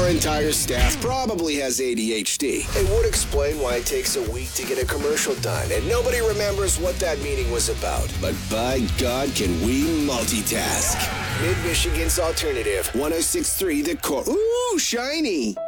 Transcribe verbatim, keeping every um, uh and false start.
Our entire staff probably has A D H D. It would explain why it takes a week to get a commercial done, and nobody remembers what that meeting was about. But by God, can we multitask? Mid-Michigan's Alternative, one oh six point three The Core. Ooh, shiny.